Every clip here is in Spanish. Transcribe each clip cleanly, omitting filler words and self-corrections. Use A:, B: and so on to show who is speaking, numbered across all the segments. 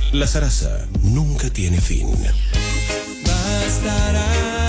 A: La zaraza nunca tiene fin.
B: Bastará.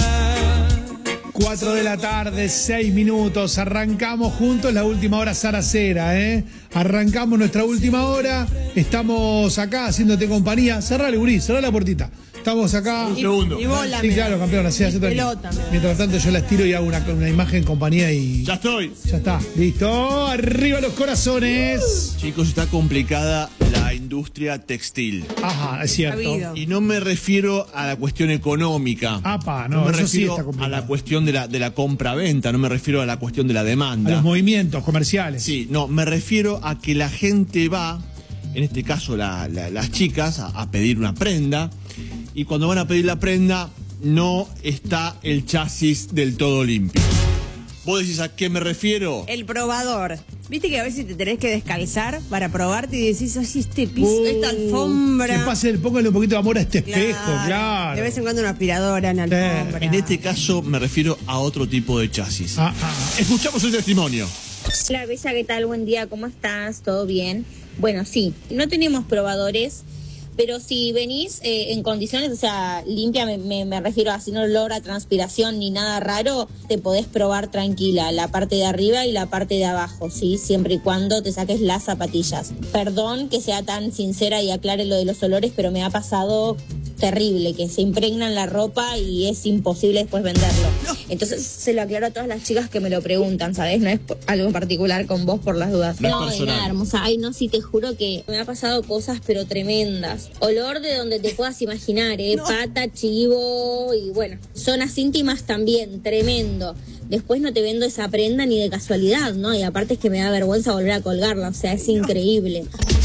C: 4 de la tarde, 6 minutos. Arrancamos juntos la última hora zaracera, ¿eh? Arrancamos nuestra última hora. Estamos acá haciéndote compañía. Cerrale, gurí, cerrá la puertita. Estamos acá.
D: Y bola,
C: Sí, claro, campeón, así hace
D: pelota.
C: Mientras tanto yo la estiro y hago una imagen compañía y...
E: Ya estoy.
C: Ya está, listo. Arriba los corazones.
E: Chicos, está complicada la industria textil.
C: Ajá, es cierto.
D: Sabido.
E: Y no me refiero a la cuestión económica.
C: Apa,
E: No me
C: eso sí
E: refiero
C: está
E: a
C: complicado.
E: la cuestión de la compra-venta, no me refiero a la cuestión de la
C: A
E: demanda.
C: los movimientos comerciales.
E: Sí, no, me refiero a que la gente va, en este caso las chicas, a pedir una prenda, y cuando van a pedir la prenda no está el chasis del todo limpio. ¿Vos decís a qué me refiero?
D: El probador. Viste que a veces te tenés que descalzar para probarte y decís, oye, este piso, esta alfombra.
C: Que pase, póngale un poquito de amor a este espejo, claro.
D: De vez en cuando una aspiradora en la alfombra.
E: En este caso me refiero a otro tipo de chasis. Escuchamos el testimonio.
F: Hola Bella, ¿qué tal? Buen día, ¿cómo estás? ¿Todo bien? Bueno, sí, no tenemos probadores, pero si venís en condiciones, o sea, limpia, me refiero a sin olor a transpiración ni nada raro, te podés probar tranquila la parte de arriba y la parte de abajo, ¿sí? Siempre y cuando te saques las zapatillas. Perdón que sea tan sincera y aclare lo de los olores, pero me ha pasado terrible, que se impregnan la ropa y es imposible después venderlo. Entonces se lo aclaro a todas las chicas que me lo preguntan, ¿sabes? No es algo en particular con vos por las dudas.
E: No es
F: No, de
E: personal.
F: nada, hermosa. Ay, no, sí, te juro que me ha pasado cosas pero tremendas. Olor de donde te puedas imaginar, ¿eh? Pata, chivo y bueno, zonas íntimas también, tremendo. Después no te vendo esa prenda ni de casualidad, ¿no? Y aparte es que me da vergüenza volver a colgarla, o sea, es increíble.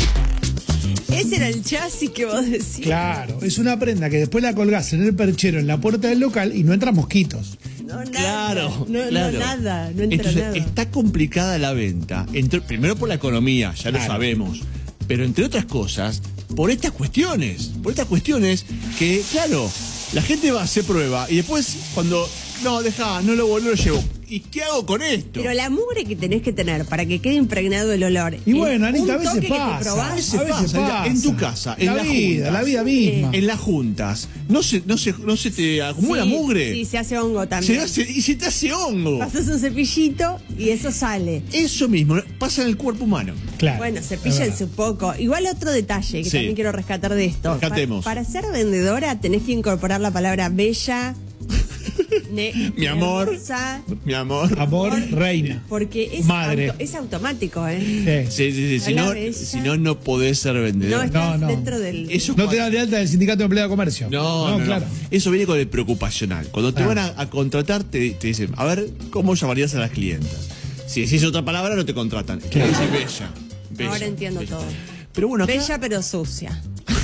D: Ese era el chasis que vos decías.
C: Claro, es una prenda que después la colgás en el perchero en la puerta del local y no entran mosquitos.
D: No, nada.
E: Claro,
D: No,
E: claro.
D: no, nada. No entra
E: Entonces,
D: nada.
E: está complicada la venta. Primero por la economía, ya lo
C: Claro.
E: sabemos. Pero entre otras cosas, por estas cuestiones. Por estas cuestiones que, claro, la gente va a hacer prueba y después cuando, no, deja, no lo llevo. ¿Y qué hago con esto?
D: Pero la mugre que tenés que tener para que quede impregnado el olor.
C: Y bueno, Anita, a
D: un
C: veces
D: toque que te
C: pasa.
D: probás,
C: A veces
E: pasa,
C: pasa.
E: en tu casa, en
C: la
E: las
C: vida,
E: juntas.
C: la vida misma.
E: En las juntas, no se te acumula
D: Sí,
E: mugre.
D: Sí, se hace hongo
E: Se
D: también.
E: y se te hace hongo.
D: Pasas un cepillito y eso sale.
E: Eso mismo pasa en el cuerpo humano.
C: Claro.
D: Bueno,
C: es
D: cepíllense
C: verdad.
D: un poco. Igual otro detalle que
E: Sí.
D: también quiero rescatar de esto.
E: Rescatemos.
D: Para ser vendedora tenés que incorporar la palabra bella,
E: Mi amor.
D: hermosa,
E: Mi amor.
C: Amor, reina.
D: porque es,
C: Madre.
D: es automático, ¿eh?
C: Sí.
E: Sí.
D: Hola, bella.
E: Si no podés ser
D: No
E: vendedor.
D: estás
C: no.
D: dentro del...
E: Eso
C: No te dan de alta del sindicato de empleado de comercio.
E: No,
C: claro.
E: Eso viene con el preocupacional. Cuando te
C: Ah.
E: van a contratar, te dicen, a ver, ¿cómo llamarías a las clientas? Si decís otra palabra, no te contratan.
C: Claro.
E: Decís bella.
D: Ahora entiendo
E: bella.
D: todo.
E: Pero bueno, acá,
D: Bella pero sucia.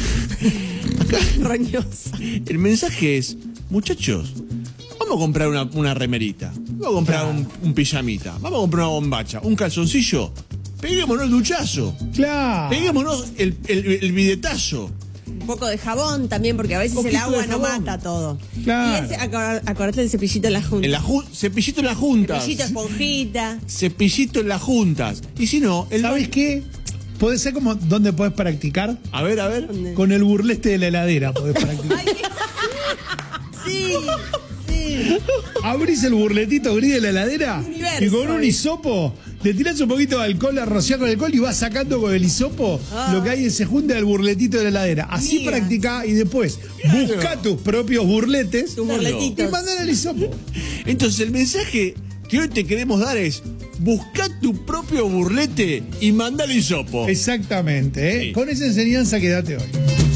D: Roñosa.
E: el mensaje es, muchachos, vamos a comprar una remerita, vamos a comprar un pijamita, vamos a comprar una bombacha, un calzoncillo, peguémonos el duchazo,
C: Claro.
E: peguémonos el bidetazo.
D: Un poco de jabón también, porque a veces el
E: Poquito
D: agua
E: de
D: no
E: jabón.
D: mata todo.
C: Claro.
D: Y ese, acordate del cepillito en la junta.
E: Cepillito en las juntas.
D: Cepillito, esponjita.
E: Cepillito en las juntas. Y si no,
C: ¿Sabes qué? Puede ser como donde podés practicar.
E: A ver.
D: ¿Dónde?
C: Con el burleste de la heladera podés practicar.
D: Ay, sí, sí.
C: Abrís el burletito gris de la heladera
D: Universo,
C: y con un
D: ¿eh?
C: hisopo le tirás un poquito de alcohol, la rociás con alcohol y vas sacando con el hisopo lo que hay y se junta el burletito de la heladera. Así
D: Amiga.
C: practicá y después busca tus propios burletes
D: Tus
C: y
D: burletitos.
C: mandar el hisopo.
E: Entonces el mensaje que hoy te queremos dar es, busca tu propio burlete y manda el hisopo.
C: Exactamente, ¿eh?
E: Sí.
C: Con esa enseñanza quédate hoy.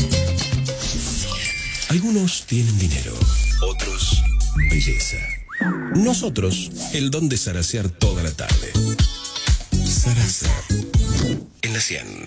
A: Algunos tienen dinero, otros belleza. Nosotros, el don de zaracear toda la tarde. Zaraza en la 100.